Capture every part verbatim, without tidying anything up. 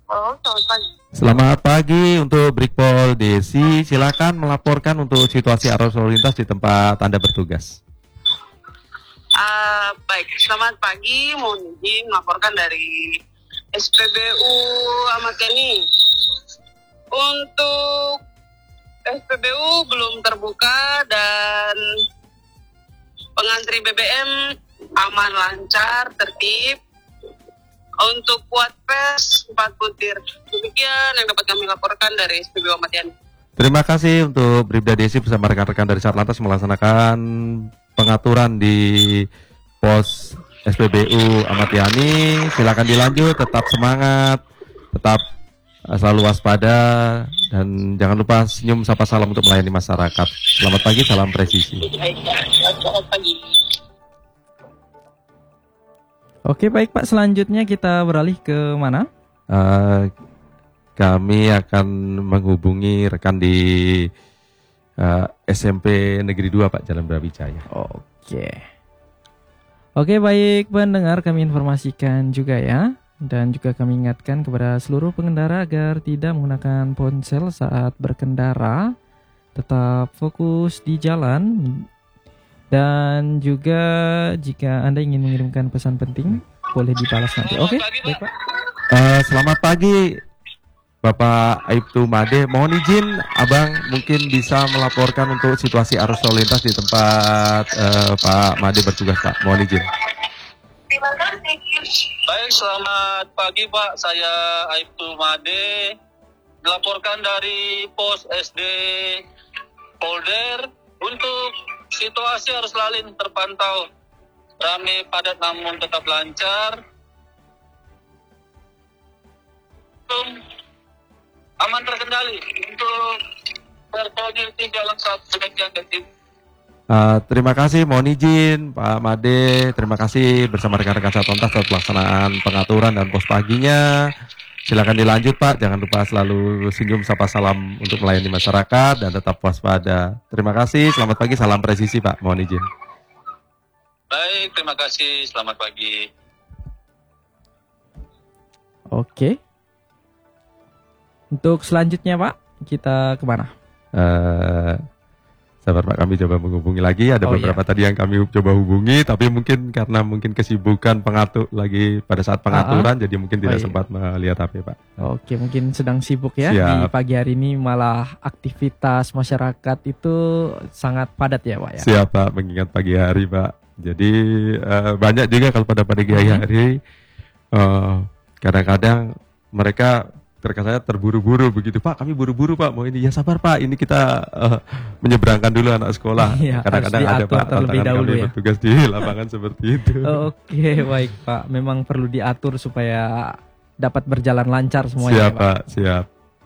Oh, selamat pagi. Selamat pagi untuk Brigpol Desi. Silakan melaporkan untuk situasi arus lalu lintas di tempat Anda bertugas. Uh, baik, selamat pagi. Mohon izin melaporkan dari S P B U Ahmad Yani. Untuk S P B U belum terbuka dan pengantri B B M aman, lancar, tertib. Untuk kuat pes empat butir. Demikian yang dapat kami laporkan dari S P B U Ahmad Yani. Terima kasih untuk Bribda Desi bersama rekan-rekan dari Satlantas melaksanakan pengaturan di pos S P B U Ahmad Yani. Silakan dilanjut, tetap semangat, tetap selalu waspada, dan jangan lupa senyum sapa salam untuk melayani masyarakat. Selamat pagi, salam presisi. Selamat pagi. Oke, baik Pak, selanjutnya kita beralih ke mana? Uh, kami akan menghubungi rekan di uh, S M P Negeri dua Pak, Jalan Brawijaya. Oke. Oke, baik pendengar, kami informasikan juga ya, dan juga kami ingatkan kepada seluruh pengendara agar tidak menggunakan ponsel saat berkendara, tetap fokus di jalan. Dan juga jika Anda ingin mengirimkan pesan penting, boleh dibalas nanti. Oke, okay? Baik Pak. Uh, selamat pagi Bapak Aibtu Made. Mohon izin Abang mungkin bisa melaporkan untuk situasi arus lalu lintas di tempat uh, Pak Made bertugas Pak. Mohon izin. Terima kasih. Baik, selamat pagi Pak. Saya Aibtu Made. Melaporkan dari pos S D Polder. Untuk situasi arus lalu lintas terpantau ramai padat namun tetap lancar. Aman terkendali untuk berkoordinasi jalan satu demikian tertib. Uh, terima kasih, mohon izin Pak Made. Terima kasih bersama rekan-rekan Satlantas atas pelaksanaan pengaturan dan pos paginya. Silakan dilanjut Pak, jangan lupa selalu senyum sapa salam untuk melayani masyarakat dan tetap waspada. Terima kasih, selamat pagi, salam presisi Pak, mohon izin. Baik, terima kasih, selamat pagi. Oke. Untuk selanjutnya Pak, kita kemana? Uh, sabar Pak, kami coba menghubungi lagi. Ada oh, beberapa iya. tadi yang kami coba hubungi, tapi mungkin karena mungkin kesibukan pengatur lagi pada saat pengaturan, uh-huh. jadi mungkin tidak oh, iya. sempat melihat H P Pak. Oke, mungkin sedang sibuk ya. Siap. Di pagi hari ini malah aktivitas masyarakat itu sangat padat ya Pak ya. Siap Pak, mengingat pagi hari Pak. Jadi uh, banyak juga kalau pada pagi hari, uh, kadang-kadang mereka terkesannya terburu-buru begitu Pak, kami buru-buru Pak, mau ini ya sabar Pak, ini kita uh, menyeberangkan dulu anak sekolah. Iya, kadang-kadang ada Pak terlebih dahulu kami ya. bertugas di lapangan seperti itu. Oke, baik Pak, memang perlu diatur supaya dapat berjalan lancar semuanya. Siap ya, Pak, siap.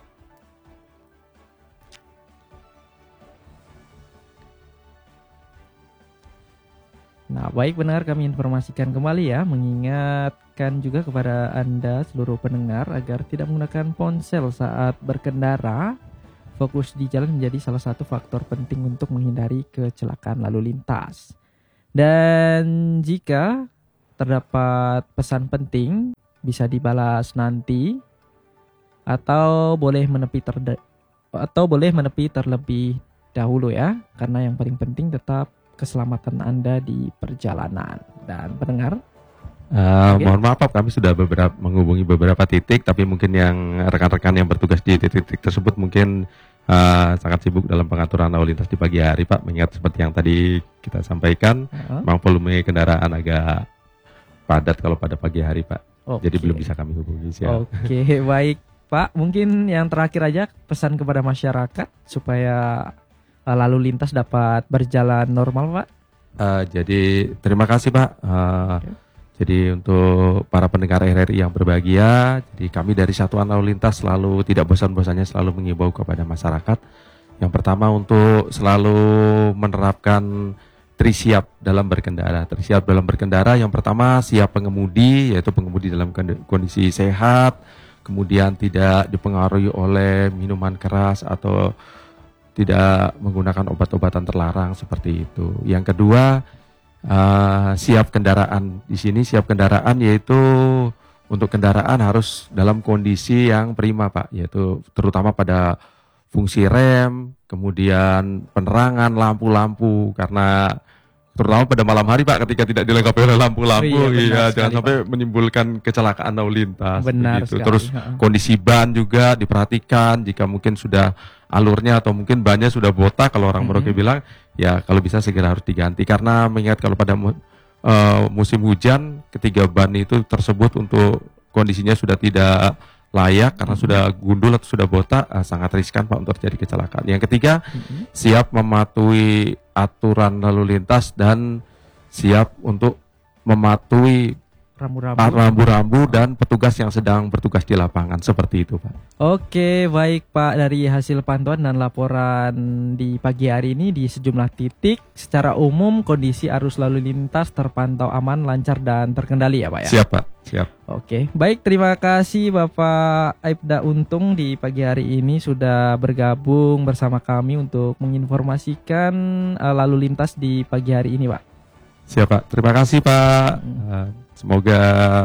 Nah, baik benar, kami informasikan kembali ya, mengingatkan juga kepada Anda seluruh pendengar agar tidak menggunakan ponsel saat berkendara. Fokus di jalan menjadi salah satu faktor penting untuk menghindari kecelakaan lalu lintas. Dan jika terdapat pesan penting, bisa dibalas nanti atau boleh menepi terde- atau boleh menepi terlebih dahulu ya, karena yang paling penting tetap keselamatan Anda di perjalanan. Dan pendengar, uh, okay. mohon maaf Pak, kami sudah beberapa menghubungi beberapa titik, tapi mungkin yang rekan-rekan yang bertugas di titik-titik tersebut mungkin uh, sangat sibuk dalam pengaturan lalu lintas di pagi hari Pak. Mengingat seperti yang tadi kita sampaikan, uh-huh. memang volume kendaraan agak padat kalau pada pagi hari Pak. Okay. Jadi belum bisa kami hubungi. Oke, okay, baik Pak. Mungkin yang terakhir aja pesan kepada masyarakat supaya lalu lintas dapat berjalan normal Pak. Uh, jadi terima kasih Pak. Uh, okay. Jadi untuk para pendengar R R I yang berbahagia, jadi kami dari Satuan Lalu Lintas selalu tidak bosan-bosannya selalu mengimbau kepada masyarakat. Yang pertama untuk selalu menerapkan trisiap dalam berkendara. Trisiap dalam berkendara yang pertama siap pengemudi, yaitu pengemudi dalam kondisi sehat, kemudian tidak dipengaruhi oleh minuman keras atau tidak menggunakan obat-obatan terlarang seperti itu. Yang kedua, uh, siap kendaraan. Di sini siap kendaraan yaitu untuk kendaraan harus dalam kondisi yang prima Pak, yaitu terutama pada fungsi rem, kemudian penerangan lampu-lampu, karena terutama pada malam hari Pak ketika tidak dilengkapi oleh lampu-lampu, oh, iya, iya jangan sekali, sampai Pak. menimbulkan kecelakaan lalu lintas. Benar begitu. sekali. Terus kondisi ban juga diperhatikan, jika mungkin sudah alurnya atau mungkin bannya sudah botak, kalau orang Merauke mm-hmm. bilang, ya kalau bisa segera harus diganti, karena mengingat kalau pada mu, uh, musim hujan ketika ban itu tersebut untuk kondisinya sudah tidak layak karena mm-hmm. sudah gundul atau sudah botak, uh, sangat riskan Pak untuk terjadi kecelakaan. Yang ketiga, mm-hmm. siap mematuhi aturan lalu lintas dan siap untuk mematuhi rambu-rambu rambu-rambu dan petugas yang sedang bertugas di lapangan, seperti itu Pak. Oke, baik Pak, dari hasil pantauan dan laporan di pagi hari ini di sejumlah titik secara umum kondisi arus lalu lintas terpantau aman, lancar dan terkendali ya Pak ya. Siap Pak, siap. Oke, baik, terima kasih Bapak Aibda Untung di pagi hari ini sudah bergabung bersama kami untuk menginformasikan uh, lalu lintas di pagi hari ini Pak. Siap Pak, terima kasih Pak. Uh, semoga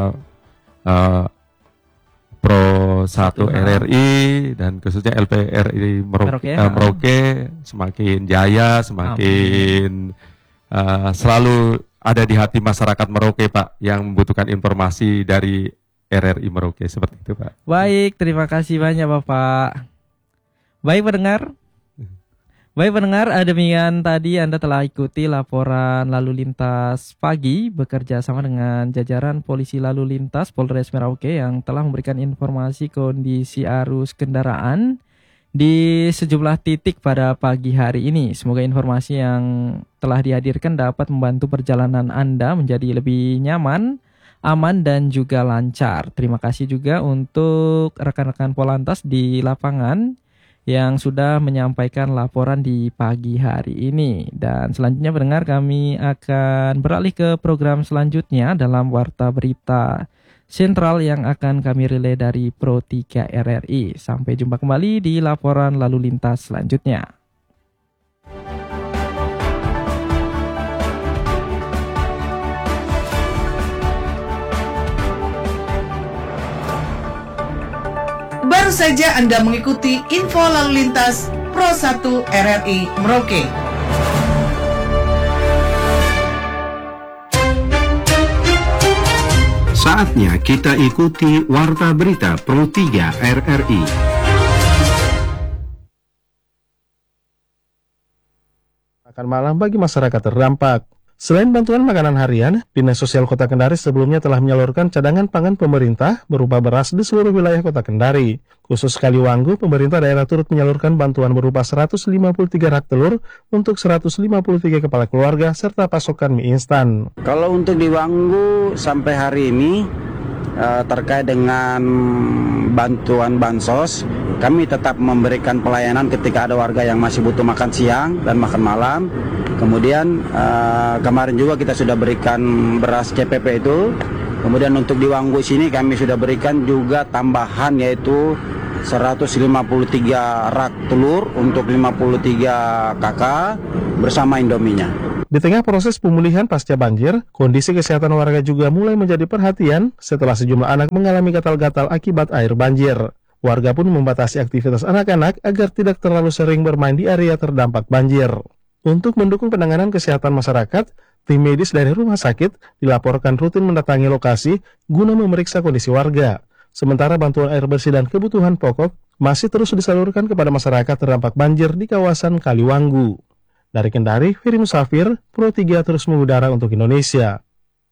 uh, Pro satu R R I dan khususnya L P R I Merauke, Merauke, uh, Merauke semakin jaya, semakin uh, selalu ada di hati masyarakat Merauke Pak yang membutuhkan informasi dari R R I Merauke, seperti itu Pak. Baik, terima kasih banyak Bapak. Baik pendengar, baik pendengar, demikian tadi Anda telah ikuti laporan lalu lintas pagi bekerja sama dengan jajaran Polisi Lalu Lintas Polres Merauke yang telah memberikan informasi kondisi arus kendaraan di sejumlah titik pada pagi hari ini. Semoga informasi yang telah dihadirkan dapat membantu perjalanan Anda menjadi lebih nyaman, aman dan juga lancar. Terima kasih juga untuk rekan-rekan Polantas di lapangan yang sudah menyampaikan laporan di pagi hari ini. Dan selanjutnya pendengar, kami akan beralih ke program selanjutnya dalam Warta Berita Sentral yang akan kami relay dari Pro tiga R R I. Sampai jumpa kembali di laporan lalu lintas selanjutnya. Baru saja Anda mengikuti info lalu lintas Pro satu R R I Merauke. Saatnya kita ikuti Warta Berita Pro tiga R R I. Makan malam bagi masyarakat terdampak. Selain bantuan makanan harian, Dinas Sosial Kota Kendari sebelumnya telah menyalurkan cadangan pangan pemerintah berupa beras di seluruh wilayah Kota Kendari. Khusus Kaliwanggu, pemerintah daerah turut menyalurkan bantuan berupa seratus lima puluh tiga rak telur untuk seratus lima puluh tiga kepala keluarga serta pasokan mie instan. Kalau untuk di Wanggu sampai hari ini uh, terkait dengan bantuan bansos, kami tetap memberikan pelayanan ketika ada warga yang masih butuh makan siang dan makan malam. Kemudian uh, kemarin juga kita sudah berikan beras C P P itu. Kemudian untuk di Wanggu sini kami sudah berikan juga tambahan yaitu seratus lima puluh tiga rak telur untuk lima puluh tiga kakak bersama Indominya. Di tengah proses pemulihan pasca banjir, kondisi kesehatan warga juga mulai menjadi perhatian setelah sejumlah anak mengalami gatal-gatal akibat air banjir. Warga pun membatasi aktivitas anak-anak agar tidak terlalu sering bermain di area terdampak banjir. Untuk mendukung penanganan kesehatan masyarakat, tim medis dari rumah sakit dilaporkan rutin mendatangi lokasi guna memeriksa kondisi warga. Sementara bantuan air bersih dan kebutuhan pokok masih terus disalurkan kepada masyarakat terdampak banjir di kawasan Kaliwanggu. Dari Kendari, Firi Musafir, Pro tiga terus mengudara untuk Indonesia.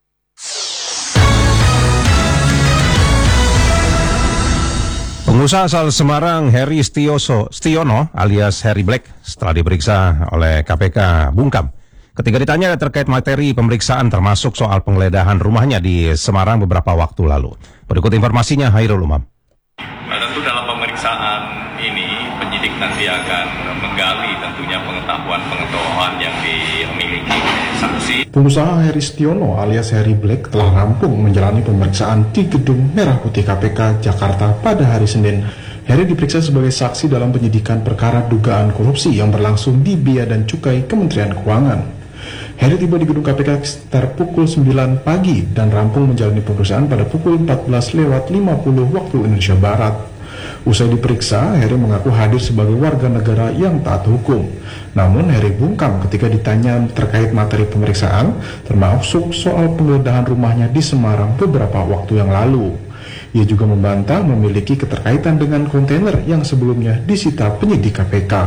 Pengusaha asal Semarang Heri Stioso, Stiono alias Harry Black setelah diperiksa oleh K P K bungkam ketika ditanya terkait materi pemeriksaan termasuk soal penggeledahan rumahnya di Semarang beberapa waktu lalu. Berikut informasinya, Hairul Umam. Nah, tentu dalam pemeriksaan ini penyidik nanti akan menggali tentunya pengetahuan-pengetahuan yang dimiliki saksi. Pengusaha Heri Stiono alias Harry Black telah rampung menjalani pemeriksaan di Gedung Merah Putih K P K Jakarta pada hari Senin. Heri diperiksa sebagai saksi dalam penyidikan perkara dugaan korupsi yang berlangsung di Bea dan Cukai Kementerian Keuangan. Heri tiba di gedung K P K sekitar pukul sembilan pagi dan rampung menjalani pemeriksaan pada pukul empat belas lewat lima puluh waktu Indonesia Barat. Usai diperiksa, Heri mengaku hadir sebagai warga negara yang taat hukum. Namun Heri bungkam ketika ditanya terkait materi pemeriksaan, termasuk soal penggeledahan rumahnya di Semarang beberapa waktu yang lalu. Ia juga membantah memiliki keterkaitan dengan kontainer yang sebelumnya disita penyidik K P K.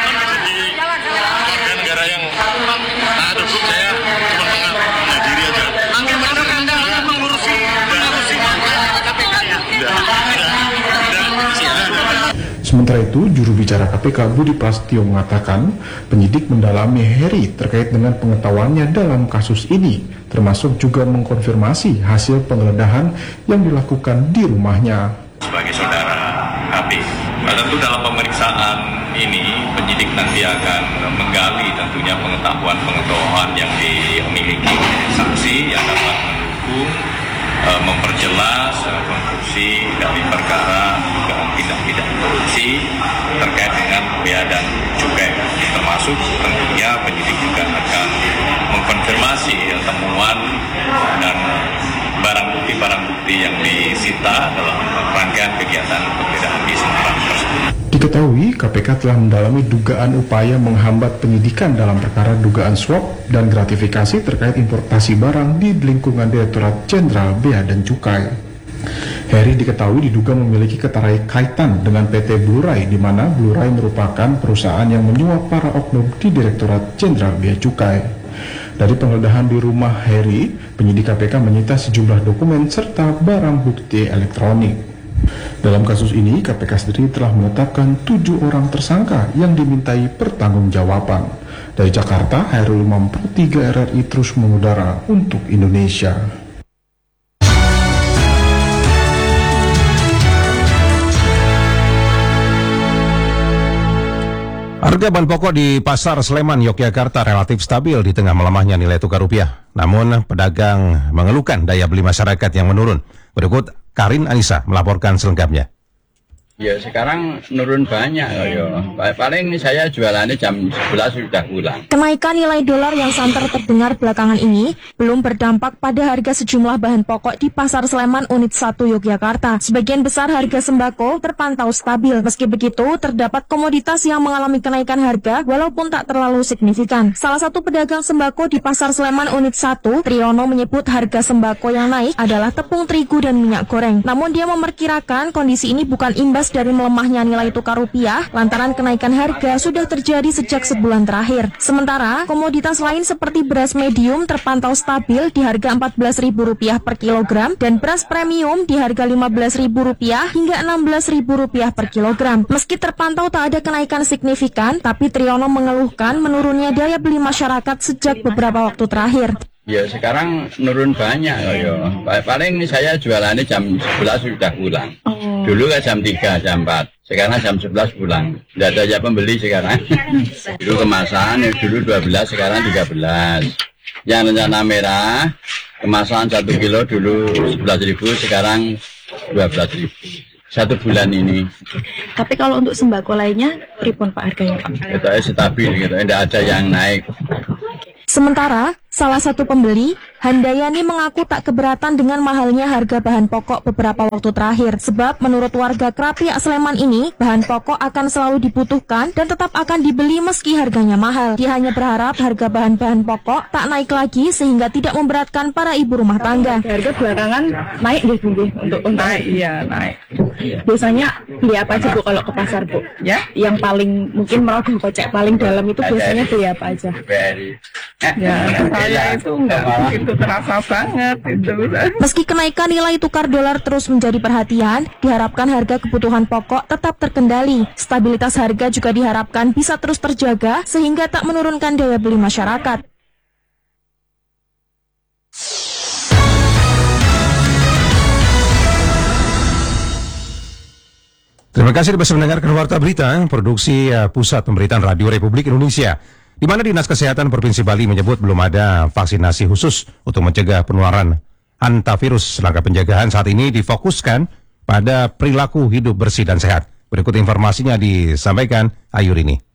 Sementara itu, juru bicara K P K Budi Prasetyo mengatakan penyidik mendalami Heri terkait dengan pengetahuannya dalam kasus ini, termasuk juga mengkonfirmasi hasil penggeledahan yang dilakukan di rumahnya. Sebagai saudara K P, nah, tentu dalam pemeriksaan ini penyidik nanti akan menggali tentunya pengetahuan-pengetahuan yang dimiliki saksi yang dapat mendukung e, memperjelas e, konstruksi dari perkara dugaan tindak pidana korupsi terkait dengan bea dan cukai, termasuk tentunya penyidik juga akan mengkonfirmasi ya, temuan dan barang bukti-barang bukti yang disita dalam rangkaian kegiatan penggeledahan di Semarang tersebut. Diketahui K P K telah mendalami dugaan upaya menghambat penyidikan dalam perkara dugaan suap dan gratifikasi terkait importasi barang di lingkungan Direktorat Jenderal Bea dan Cukai. Heri diketahui diduga memiliki keterkaitan dengan P T Blurai, di mana Blurai merupakan perusahaan yang menyuap para oknum di Direktorat Jenderal Bea Cukai. Dari penggeledahan di rumah Heri, penyidik K P K menyita sejumlah dokumen serta barang bukti elektronik. Dalam kasus ini, K P K sendiri telah menetapkan tujuh orang tersangka yang dimintai pertanggungjawaban. Dari Jakarta, Hairul Imam Pro tiga R R I terus mengudara untuk Indonesia. Harga bahan pokok di Pasar Sleman, Yogyakarta relatif stabil di tengah melemahnya nilai tukar rupiah. Namun, pedagang mengeluhkan daya beli masyarakat yang menurun. Berikut Karin Anissa melaporkan selengkapnya. Ya sekarang nurun banyak ya. Paling ini saya jualannya jam sebelas sudah pulang. Kenaikan nilai dolar yang santer terdengar belakangan ini belum berdampak pada harga sejumlah bahan pokok di Pasar Sleman Unit satu Yogyakarta. Sebagian besar harga sembako terpantau stabil. Meski begitu, terdapat komoditas yang mengalami kenaikan harga walaupun tak terlalu signifikan. Salah satu pedagang sembako di Pasar Sleman Unit satu, Triyono, menyebut harga sembako yang naik adalah tepung terigu dan minyak goreng. Namun dia memperkirakan kondisi ini bukan imbas dari melemahnya nilai tukar rupiah lantaran kenaikan harga sudah terjadi sejak sebulan terakhir. Sementara komoditas lain seperti beras medium terpantau stabil di harga empat belas ribu rupiah per kilogram dan beras premium di harga lima belas ribu rupiah hingga enam belas ribu rupiah per kilogram. Meski terpantau tak ada kenaikan signifikan, tapi Triyono mengeluhkan menurunnya daya beli masyarakat sejak beberapa waktu terakhir. Ya sekarang nurun banyak ya. Paling ini saya jualannya jam sebelas sudah pulang. Oh. Dulu kan jam tiga, jam empat. Sekarang jam sebelas pulang. Tidak ada aja pembeli sekarang. Dulu kemasan, dulu dua belas, sekarang tiga belas. Yang rencana merah, kemasan satu kilo dulu sebelas ribu, sekarang dua belas ribu. Satu bulan ini. Tapi kalau untuk sembako lainnya, pripun Pak harganya Pak? Kita stabil gitu, tidak ada yang naik. Sementara, salah satu pembeli, Handayani, mengaku tak keberatan dengan mahalnya harga bahan pokok beberapa waktu terakhir. Sebab menurut warga Krapiak Sleman ini, bahan pokok akan selalu dibutuhkan dan tetap akan dibeli meski harganya mahal. Dia hanya berharap harga bahan-bahan pokok tak naik lagi sehingga tidak memberatkan para ibu rumah tangga. Harga belakangan naik deh Bu, untuk untuk naik, iya naik. Biasanya beli apa aja Bu kalau ke pasar Bu? Ya, yang paling mungkin merogoh kocek paling dalam itu biasanya beli apa aja? Ya, saya itu enggak begitu terasa banget itu. Meski kenaikan nilai tukar dolar terus menjadi perhatian, diharapkan harga kebutuhan pokok tetap terkendali. Stabilitas harga juga diharapkan bisa terus terjaga sehingga tak menurunkan daya beli masyarakat. Terima kasih sudah mendengarkan Warta Berita, produksi uh, Pusat Pemberitaan Radio Republik Indonesia, di mana Dinas Kesehatan Provinsi Bali menyebut belum ada vaksinasi khusus untuk mencegah penularan hantavirus. Langkah pencegahan saat ini difokuskan pada perilaku hidup bersih dan sehat. Berikut informasinya disampaikan Ayu Rini.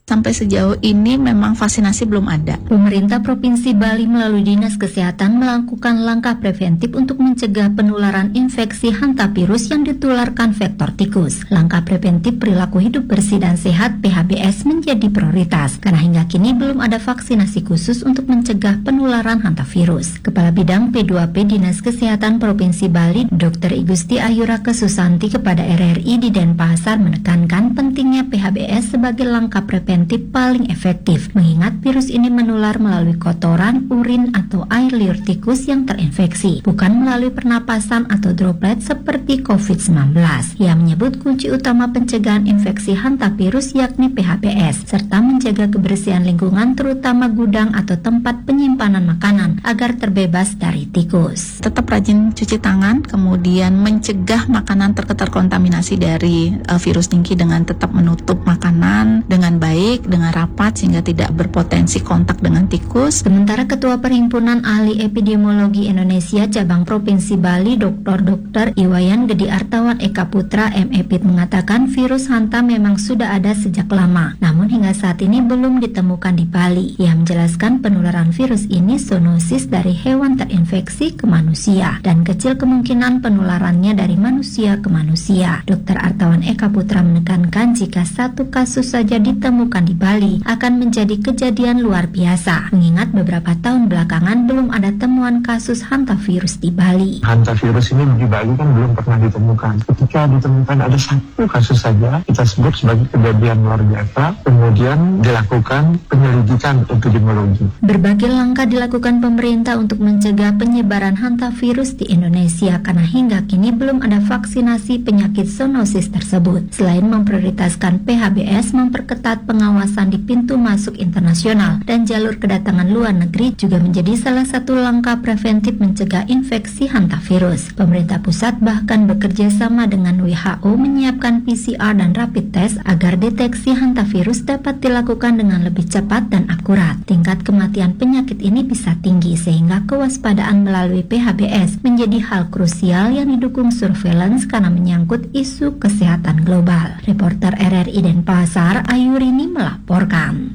Sampai sejauh ini memang vaksinasi belum ada. Pemerintah Provinsi Bali melalui Dinas Kesehatan melakukan langkah preventif untuk mencegah penularan infeksi hantavirus yang ditularkan vektor tikus. Langkah preventif perilaku hidup bersih dan sehat P H B S menjadi prioritas karena hingga kini belum ada vaksinasi khusus untuk mencegah penularan hantavirus. Kepala Bidang P dua P Dinas Kesehatan Provinsi Bali, Dokter Igusti Ayurake Susanti kepada R R I di Denpasar menekankan pentingnya P H B S sebagai langkah preventif paling efektif, mengingat virus ini menular melalui kotoran, urin, atau air liur tikus yang terinfeksi, bukan melalui pernapasan atau droplet seperti covid sembilan belas. Ia menyebut kunci utama pencegahan infeksi hantavirus yakni P H B S, serta menjaga kebersihan lingkungan terutama gudang atau tempat penyimpanan makanan agar terbebas dari tikus. Tetap rajin cuci tangan, kemudian mencegah makanan terkontaminasi dari uh, virus dengki dengan tetap menutup makanan dengan baik, dengan rapat sehingga tidak berpotensi kontak dengan tikus. Sementara Ketua Perhimpunan Ahli Epidemiologi Indonesia Cabang Provinsi Bali, Doktor Dokter Iwayan Gedi Artawan Eka Putra M E P I D mengatakan virus hanta memang sudah ada sejak lama, namun hingga saat ini belum ditemukan di Bali. Ia menjelaskan penularan virus ini zoonosis dari hewan terinfeksi ke manusia dan kecil kemungkinan penularannya dari manusia ke manusia. Dokter Artawan Eka Putra menekankan jika satu kasus saja ditemukan di Bali akan menjadi kejadian luar biasa, mengingat beberapa tahun belakangan belum ada temuan kasus hantavirus di Bali. Hantavirus ini di Bali kan belum pernah ditemukan. Ketika ditemukan ada satu kasus saja, kita sebut sebagai kejadian luar biasa, kemudian dilakukan penyelidikan epidemiologi. Berbagai langkah dilakukan pemerintah untuk mencegah penyebaran hantavirus di Indonesia karena hingga kini belum ada vaksinasi penyakit zoonosis tersebut. Selain memprioritaskan P H B S, memperketat pengawasan di pintu masuk internasional dan jalur kedatangan luar negeri juga menjadi salah satu langkah preventif mencegah infeksi hantavirus. Pemerintah pusat bahkan bekerja sama dengan W H O menyiapkan P C R dan rapid test agar deteksi hantavirus dapat dilakukan dengan lebih cepat dan akurat. Tingkat kematian penyakit ini bisa tinggi sehingga kewaspadaan melalui P H B S menjadi hal krusial yang didukung surveillance karena menyangkut isu kesehatan global. Reporter R R I Denpasar, Ayurini melaporkan.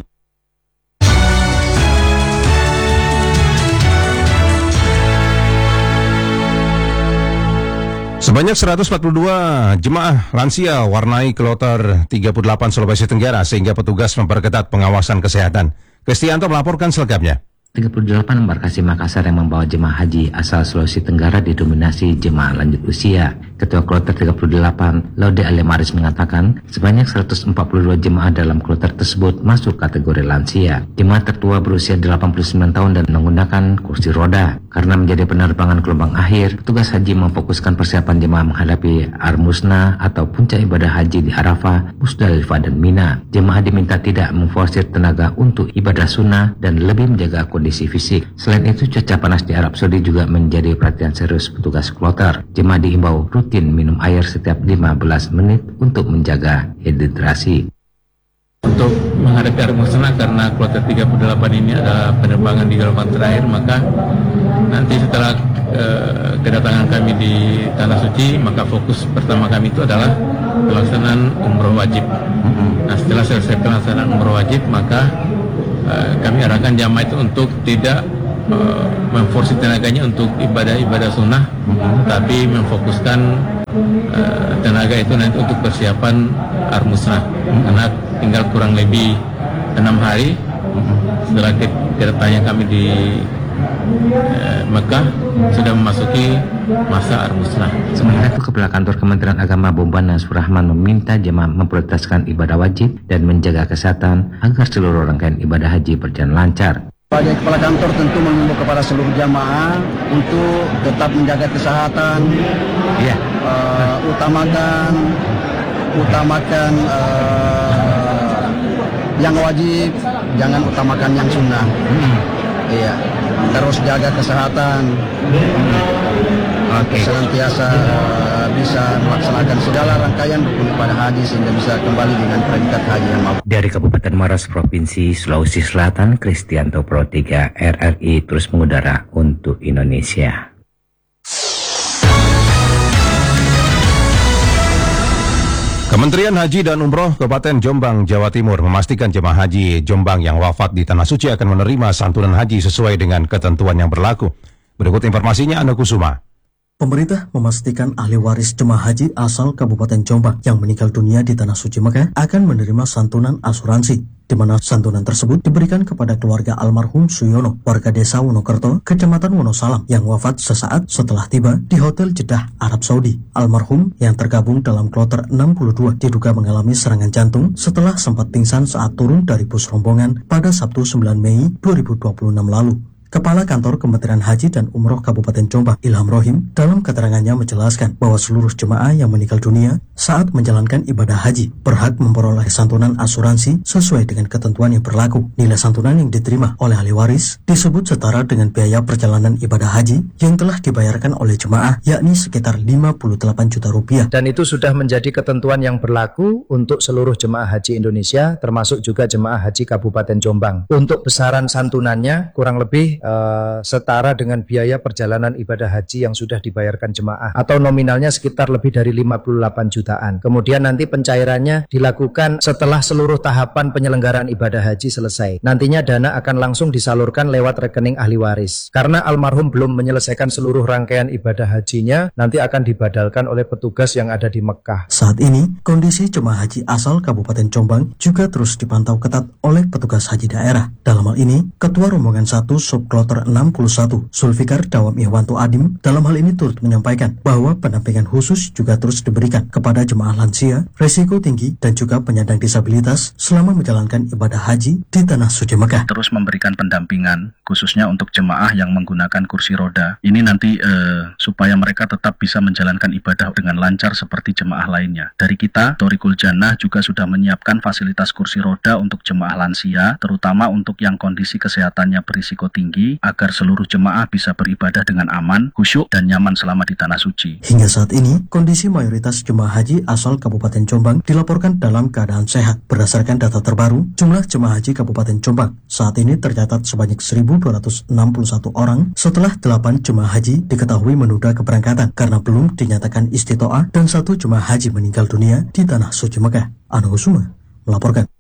Sebanyak seratus empat puluh dua jemaah lansia warnai kloter tiga puluh delapan Sulawesi Tenggara sehingga petugas memperketat pengawasan kesehatan. Kristianto melaporkan selengkapnya. tiga puluh delapan embarkasi Makassar yang membawa jemaah haji asal Sulawesi Tenggara didominasi jemaah lanjut usia. Ketua kloter tiga puluh delapan, Laude Alemaris mengatakan sebanyak seratus empat puluh dua jemaah dalam kloter tersebut masuk kategori lansia. Jemaah tertua berusia delapan puluh sembilan tahun dan menggunakan kursi roda. Karena menjadi penerbangan gelombang akhir, petugas haji memfokuskan persiapan jemaah menghadapi Armusna atau puncak ibadah haji di Arafah, Musdalifah dan Mina. Jemaah diminta tidak memforsir tenaga untuk ibadah sunnah dan lebih menjaga kondisi fisik. Selain itu, cuaca panas di Arab Saudi juga menjadi perhatian serius petugas kloter. Jemaah diimbau rutin minum air setiap lima belas menit untuk menjaga hidrasi. Untuk menghadapi Armusna karena kloter tiga puluh delapan ini adalah penerbangan di gelombang terakhir, maka nanti setelah uh, kedatangan kami di Tanah Suci, maka fokus pertama kami itu adalah pelaksanaan umroh wajib. Nah, setelah selesai pelaksanaan umroh wajib, maka Uh, kami arahkan jamaah itu untuk tidak uh, memforsir tenaganya untuk ibadah-ibadah sunnah, mm-hmm. tapi memfokuskan uh, tenaga itu nanti untuk persiapan Armusna, mm-hmm. karena tinggal kurang lebih enam hari mm-hmm. setelah kedatangannya kami di uh, Mekah sudah memasuki masa Armusna. Sementara itu, Kepala Kantor Kementerian Agama Bombana Surahman meminta jemaah memprioritaskan ibadah wajib dan menjaga kesehatan agar seluruh rangkaian ibadah haji berjalan lancar. Sebagai Kepala Kantor tentu mengimbau kepada seluruh jamaah untuk tetap menjaga kesehatan, ya. uh, utamakan utamakan uh, yang wajib, jangan utamakan yang sunnah. Hmm. Iya. Terus jaga kesehatan, okay. senantiasa bisa melaksanakan segala rangkaian rukun ibadah haji sehingga bisa kembali dengan predikat haji yang mabrur. Dari Kabupaten Maros, Provinsi Sulawesi Selatan, Kristianto Pro tiga R R I terus mengudara untuk Indonesia. Kementerian Haji dan Umroh Kabupaten Jombang, Jawa Timur memastikan jemaah haji Jombang yang wafat di Tanah Suci akan menerima santunan haji sesuai dengan ketentuan yang berlaku. Berikut informasinya, Anda Kusuma. Pemerintah memastikan ahli waris jemaah haji asal Kabupaten Jombang yang meninggal dunia di Tanah Suci Mekah akan menerima santunan asuransi, di mana santunan tersebut diberikan kepada keluarga almarhum Suyono, warga desa Wonokerto, Kecamatan Wonosalam, yang wafat sesaat setelah tiba di Hotel Jeddah, Arab Saudi. Almarhum yang tergabung dalam kloter enam puluh dua diduga mengalami serangan jantung setelah sempat pingsan saat turun dari bus rombongan pada Sabtu sembilan Mei dua ribu dua puluh enam lalu. Kepala Kantor Kementerian Haji dan Umroh Kabupaten Jombang, Ilham Rohim, dalam keterangannya menjelaskan bahwa seluruh jemaah yang meninggal dunia saat menjalankan ibadah haji berhak memperoleh santunan asuransi sesuai dengan ketentuan yang berlaku. Nilai santunan yang diterima oleh ahli waris disebut setara dengan biaya perjalanan ibadah haji yang telah dibayarkan oleh jemaah, yakni sekitar lima puluh delapan juta rupiah. Dan itu sudah menjadi ketentuan yang berlaku untuk seluruh jemaah haji Indonesia, termasuk juga jemaah haji Kabupaten Jombang. Untuk besaran santunannya kurang lebih Uh, setara dengan biaya perjalanan ibadah haji yang sudah dibayarkan jemaah, atau nominalnya sekitar lebih dari lima puluh delapan jutaan. Kemudian nanti pencairannya dilakukan setelah seluruh tahapan penyelenggaraan ibadah haji selesai. Nantinya dana akan langsung disalurkan lewat rekening ahli waris. Karena almarhum belum menyelesaikan seluruh rangkaian ibadah hajinya, nanti akan dibadalkan oleh petugas yang ada di Mekah. Saat ini, kondisi jemaah haji asal Kabupaten Jombang juga terus dipantau ketat oleh petugas haji daerah. Dalam hal ini, Ketua Rombongan satu Sub Kloter enam puluh satu, Sulfikar Dawam Ihwanto Adim, dalam hal ini turut menyampaikan bahwa pendampingan khusus juga terus diberikan kepada jemaah lansia, risiko tinggi, dan juga penyandang disabilitas selama menjalankan ibadah haji di Tanah Suci Mekah. Terus memberikan pendampingan, khususnya untuk jemaah yang menggunakan kursi roda. Ini nanti eh, supaya mereka tetap bisa menjalankan ibadah dengan lancar seperti jemaah lainnya. Dari kita, Thoriqul Jannah juga sudah menyiapkan fasilitas kursi roda untuk jemaah lansia, terutama untuk yang kondisi kesehatannya berisiko tinggi, agar seluruh jemaah bisa beribadah dengan aman, khusyuk, dan nyaman selama di Tanah Suci. Hingga saat ini, kondisi mayoritas jemaah haji asal Kabupaten Jombang dilaporkan dalam keadaan sehat. Berdasarkan data terbaru, jumlah jemaah haji Kabupaten Jombang saat ini tercatat sebanyak seribu dua ratus enam puluh satu orang setelah delapan jemaah haji diketahui menunda keberangkatan karena belum dinyatakan istitoah dan satu jemaah haji meninggal dunia di Tanah Suci Mekah. Anu Kusuma melaporkan.